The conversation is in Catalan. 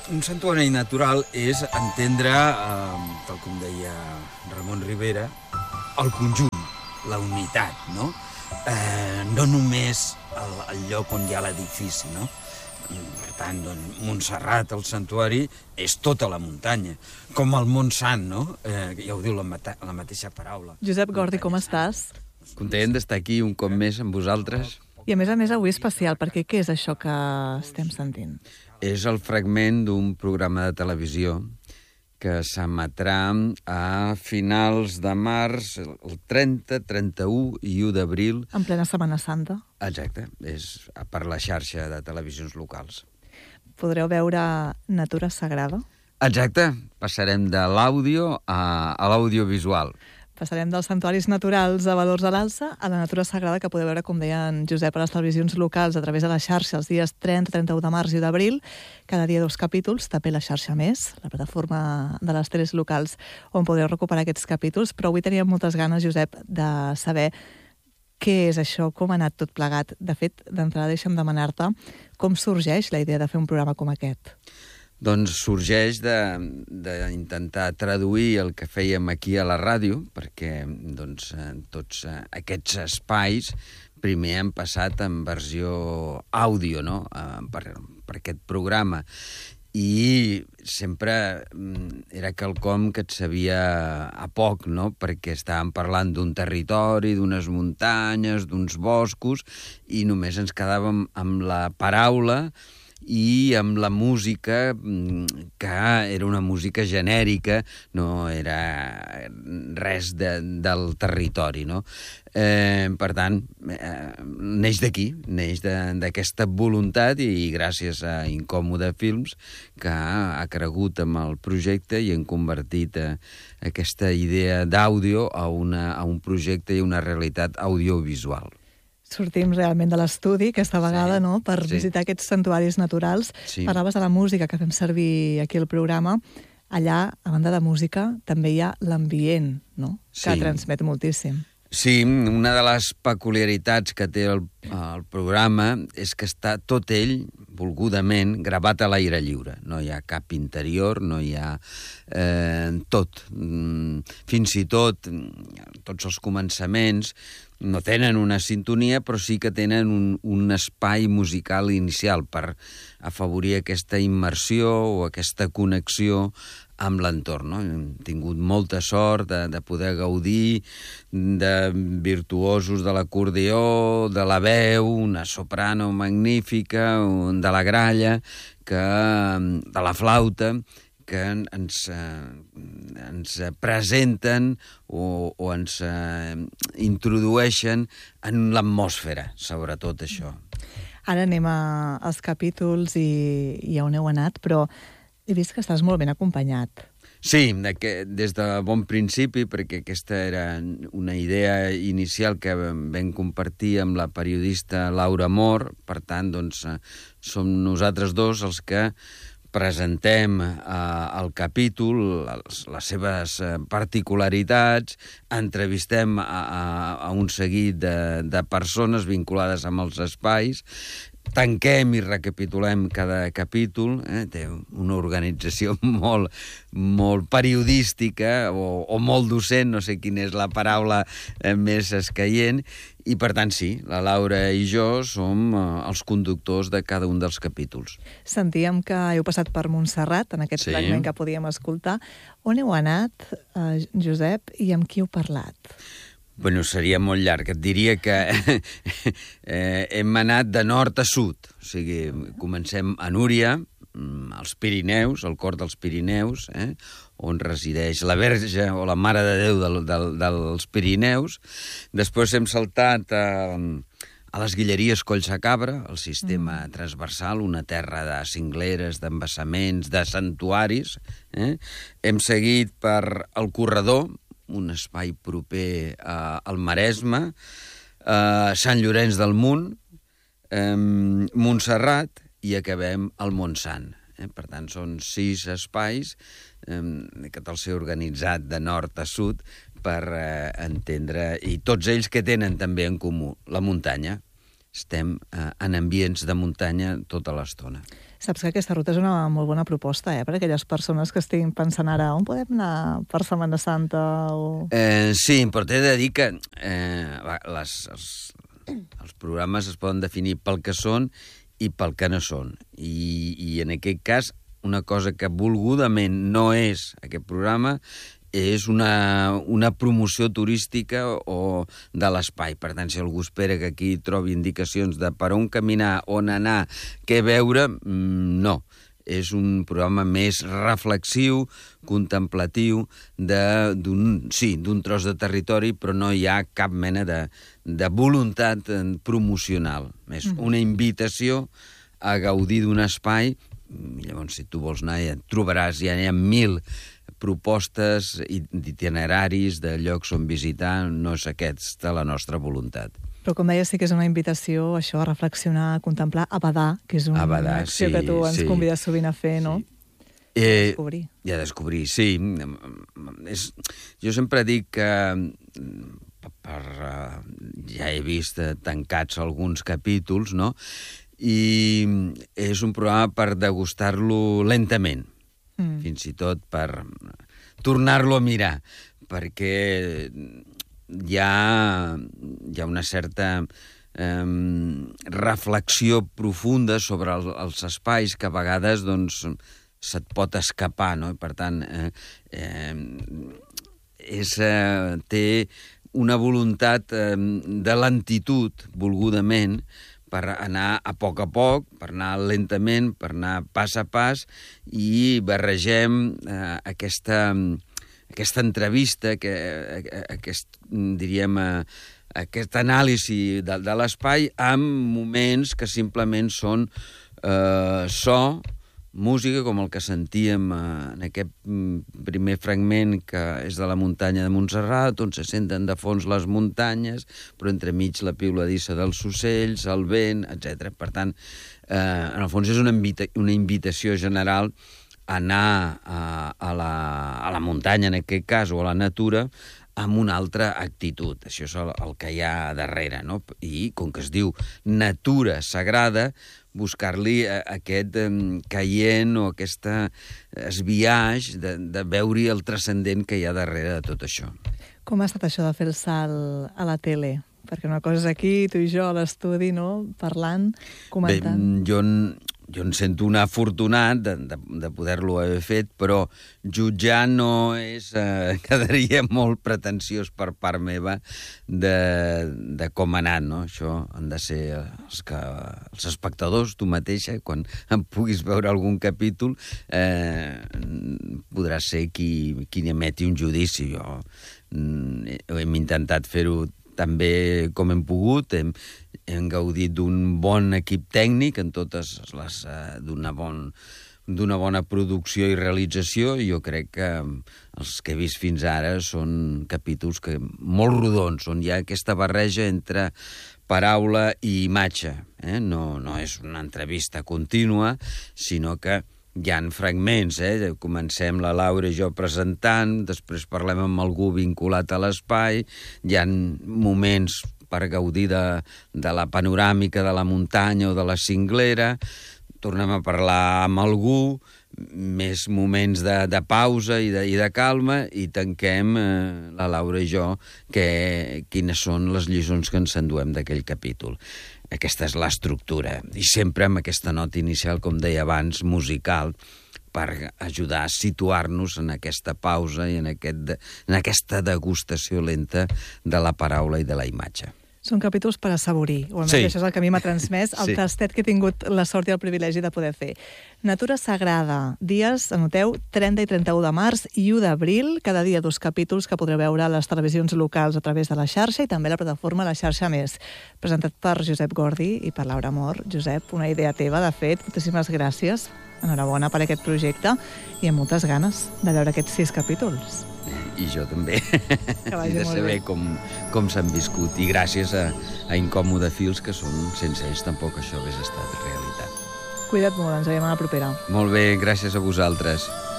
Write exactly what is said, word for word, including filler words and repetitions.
un santuari natural és entendre, eh, tal com deia Ramon Rivera, el conjunt, la unitat, no? Eh, no només el, el lloc on hi ha l'edifici, no? Per tant, doncs, Montserrat, el santuari, és tota la muntanya. Com el Montsant, no? Eh, ja ho diu la, mata, la mateixa paraula. Josep Gordi, com estàs? Content d'estar aquí un cop més amb vosaltres. I a més a més avui especial, perquè què és això que estem sentint? És el fragment d'un programa de televisió que s'emetrà a finals de març, el trenta, trenta-u i u d'abril. En plena Setmana Santa. Exacte, és per la xarxa de televisions locals. Podreu veure Natura Sagrada. Exacte, passarem de l'àudio a, a l'audiovisual. Passarem dels santuaris naturals a valors a l'alça a la natura sagrada, que podeu veure, com deia en Josep, a les televisions locals a través de la xarxa els dies trenta, trenta-u de març i d'abril. Cada dia dos capítols, també la xarxa Més, la plataforma de les teles locals on podreu recuperar aquests capítols. Però avui teníem moltes ganes, Josep, de saber què és això, com ha anat tot plegat. De fet, d'entrada deixa'm demanar-te com sorgeix la idea de fer un programa com aquest. Doncs sorgeix d'intentar traduir el que fèiem aquí a la ràdio, perquè doncs, tots aquests espais primer han passat en versió àudio, no? per, per aquest programa. I sempre era quelcom que et sabia a poc, no? Perquè estàvem parlant d'un territori, d'unes muntanyes, d'uns boscos, i només ens quedàvem amb la paraula i amb la música, que era una música genèrica, no era res de, del territori, no? Eh, per tant, eh, neix d'aquí, neix d'aquesta voluntat, i gràcies a Incòmode Films, que ha cregut en el projecte i han convertit eh, aquesta idea d'àudio a, una, a un projecte i una realitat audiovisual. Sortim realment de l'estudi, aquesta vegada, sí, no?, per sí. visitar aquests santuaris naturals. Sí. Parlaves de la música que fem servir aquí al programa. Allà, a banda de música, també hi ha l'ambient, no?, que sí. transmet moltíssim. Sí, una de les peculiaritats que té el, el programa és que està tot ell, volgudament, gravat a l'aire lliure. No hi ha cap interior, no hi ha eh, tot. Fins i tot, tots els començaments no tenen una sintonia, però sí que tenen un, un espai musical inicial per afavorir aquesta immersió o aquesta connexió amb l'entorn, no? Hem tingut molta sort de, de poder gaudir de virtuosos de l'acordió, de la veu, una soprano magnífica, de la gralla, que, de la flauta, que ens, eh, ens presenten o, o ens eh, introdueixen en l'atmosfera, sobretot això. Ara anem a, als capítols i, i on heu anat, però he vist que estàs molt ben acompanyat. Sí, que, des de bon principi, perquè aquesta era una idea inicial que vam compartir amb la periodista Laura Mor. Per tant, doncs, som nosaltres dos els que presentem eh, el capítol, les, les seves particularitats, entrevistem a, a, a un seguit de, de persones vinculades amb els espais, tanquem i recapitulem cada capítol, eh? Té una organització molt, molt periodística o, o molt docent, no sé quina és la paraula eh, més escaient, i per tant sí, la Laura i jo som eh, els conductors de cada un dels capítols. Sentíem que heu passat per Montserrat, en aquest sí. fragment que podíem escoltar. On heu anat, eh, Josep, i amb qui heu parlat? Bueno, seria molt llarg. Et diria que eh, hem anat de nord a sud. O sigui, comencem a Núria, als Pirineus, al cor dels Pirineus, eh, on resideix la Verge o la Mare de Déu del, del, dels Pirineus. Després hem saltat a, a les Guilleries Collsacabra, el sistema mm. transversal, una terra de cingleres, d'embassaments, de santuaris. Eh? Hem seguit per el Corredor, un espai proper eh, al Maresme, eh, Sant Llorenç del Munt, eh, Montserrat, i acabem al Montsant. Eh? Per tant, són sis espais eh, que cal ser organitzat de nord a sud per eh, entendre, i tots ells que tenen també en comú la muntanya. Estem eh, en ambients de muntanya tota l'estona. Saps que aquesta ruta és una molt bona proposta, eh? Per a aquelles persones que estiguin pensant ara on podem anar per Setmana Santa o... Eh, sí, però t'he de dir que eh, les, els, els programes es poden definir pel que són i pel que no són. I, i en aquest cas, una cosa que volgudament no és aquest programa és una, una promoció turística o de l'espai. Per tant, si algú espera que aquí trobi indicacions de per on caminar, on anar, què veure, no. És un programa més reflexiu, contemplatiu, d'un sí, d'un tros de territori, però no hi ha cap mena de, de voluntat promocional. És una invitació a gaudir d'un espai. Llavors, si tu vols anar, ja trobaràs, ja hi ha mil propostes d'itineraris, de llocs on visitar, no és aquesta la nostra voluntat. Però, com deia, sí que és una invitació, això, a reflexionar, a contemplar, a badar, que és una badar, acció sí, que tu ens sí. convides sovint a fer, no? Sí. Eh, a descobrir. I a descobrir, sí. És, jo sempre dic que per, ja he vist tancats alguns capítols, no?, i és un programa per degustar-lo lentament, mm. fins i tot per tornar-lo a mirar, perquè hi ha, hi ha una certa eh, reflexió profunda sobre el, els espais que a vegades doncs, se't pot escapar, no? Per tant, eh, eh, és, eh, té una voluntat eh, de lentitud, volgudament, per anar a poc a poc, per anar lentament, per anar pas a pas, i barregem eh, aquesta, aquesta entrevista, que, aquest, diríem, eh, aquest anàlisi de, de l'espai amb moments que simplement són eh, so, música, com el que sentíem eh, en aquest primer fragment, que és de la muntanya de Montserrat, on se senten de fons les muntanyes, però entremig la piuladissa dels ocells, el vent, etcètera. Per tant, eh, en el fons és una, invita una invitació general a anar a, a, la, a la muntanya, en aquest cas, o a la natura, amb una altra actitud. Això és el, el que hi ha darrere, no? I, com que es diu natura sagrada, buscar-li aquest eh, caient o aquesta esbiaix de, de veure el transcendent que hi ha darrere de tot això. Com ha estat això de fer el salt a la tele? Perquè una cosa és aquí, tu i jo a l'estudi, no?, parlant, comentant. Bé, jo, jo em sento un afortunat de, de, de poder-lo haver fet, però jutjar no és... Eh, quedaria molt pretensiós per part meva de, de com ha anat, no? Això han de ser els, que, els espectadors, tu mateixa, quan em puguis veure algun capítol, eh, podrà ser qui, qui emeti un judici. Jo hem intentat fer-ho també com hem pogut, hem, hem gaudit d'un bon equip tècnic en totes les... Eh, d'una bon, d'una bona producció i realització, i jo crec que els que he vist fins ara són capítols que, molt rodons, on hi ha aquesta barreja entre paraula i imatge. Eh? No, no és una entrevista contínua, sinó que hi ha fragments, eh? Comencem la Laura i jo presentant, després parlem amb algú vinculat a l'espai, hi ha moments per gaudir de, de la panoràmica de la muntanya o de la cinglera, tornem a parlar amb algú, més moments de, de pausa i de, i de calma, i tanquem, eh, la Laura i jo, que, quines són les lliçons que ens enduem d'aquell capítol. Aquesta és l'estructura, i sempre amb aquesta nota inicial, com deia abans, musical, per ajudar a situar-nos en aquesta pausa i en, aquest, en aquesta degustació lenta de la paraula i de la imatge. Són capítols per assaborir, o almenys sí. Això és el que a mi m'ha transmès, el sí. tastet que he tingut la sort i el privilegi de poder fer. Natura Sagrada, dies, anoteu, trenta i trenta-u de març i u d'abril, cada dia dos capítols que podreu veure a les televisions locals a través de la xarxa i també a la plataforma La Xarxa Més. Presentat per Josep Gordi i per Laura Mor. Josep, una idea teva, de fet, moltíssimes gràcies. Enhorabona per aquest projecte i amb moltes ganes de veure aquests sis capítols. I jo també. I de saber com, com s'han viscut. I gràcies a, a Incòmode Fils, que són, sense ells tampoc això hagués estat realitat. Cuida't molt, ens veiem a la propera. Molt bé, gràcies a vosaltres.